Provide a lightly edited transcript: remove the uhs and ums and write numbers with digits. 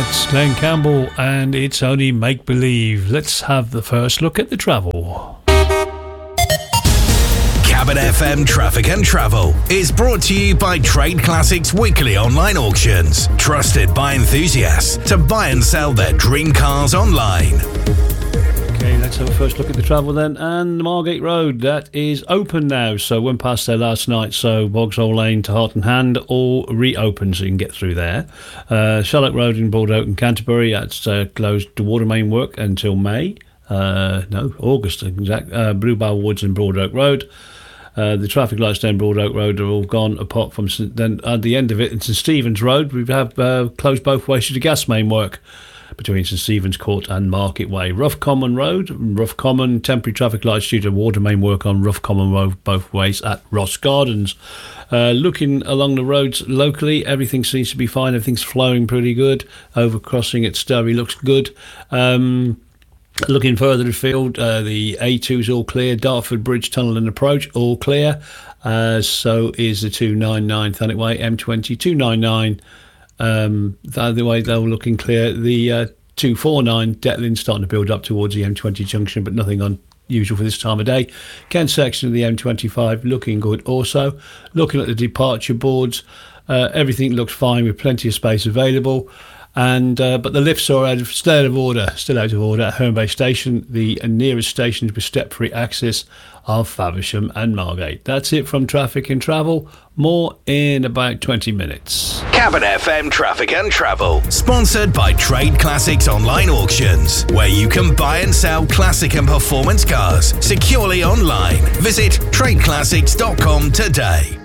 It's Glenn Campbell and it's only make believe. Let's have the first look at the travel. Cabin FM Traffic and Travel is brought to you by Trade Classics Weekly Online Auctions, trusted by enthusiasts to buy and sell their dream cars online. Okay, let's have a first look at the travel then. And the Margate Road, that is open now. So went past there last night. So Bogsall Lane to Heart and Hand all reopened, so you can get through there. Sherlock Road in Broadoak and Canterbury, that's closed to water main work until May. August, exact. Bluebell Woods and Broadoak Road. The traffic lights down Broadoak Road are all gone, apart from then at the end of it in St Stephen's Road, we have closed both ways to the gas main work between St Stephen's Court and Market Way. Rough Common Road, Rough Common, temporary traffic lights due to water main work on Rough Common Road both ways at Ross Gardens. Looking along the roads locally, everything seems to be fine, everything's flowing pretty good. Overcrossing at Sturry looks good. Looking further afield, the A2 is all clear, Dartford Bridge Tunnel and Approach all clear, so is the 299 Thanet Way, M20 299. The other way, they're all looking clear. The 249 Detling starting to build up towards the M20 junction, but nothing unusual for this time of day. Kent section of the M25 looking good also. Looking at the departure boards, everything looks fine with plenty of space available. But the lifts are still out of order at Herne Bay Station. The nearest stations with step-free access are Faversham and Margate. That's it from Traffic and Travel. More in about 20 minutes. Cabin FM Traffic and Travel, sponsored by Trade Classics Online Auctions, where you can buy and sell classic and performance cars securely online. Visit tradeclassics.com today.